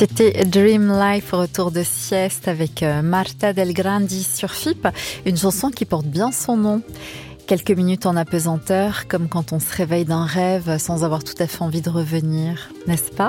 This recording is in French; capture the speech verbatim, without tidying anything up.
C'était Dream Life, retour de sieste avec Marta Del Grandi sur F I P, une chanson qui porte bien son nom. Quelques minutes en apesanteur, comme quand on se réveille d'un rêve sans avoir tout à fait envie de revenir, n'est-ce pas ?